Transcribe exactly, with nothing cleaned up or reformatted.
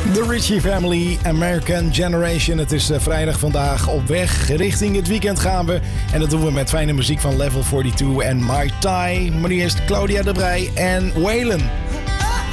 The Ritchie Family, American Generation. Het is uh, vrijdag vandaag, op weg richting het weekend gaan we. En dat doen we met fijne muziek van Level tweeënveertig en My Tai. Maar nu eerst Claudia de Brij en Waylon.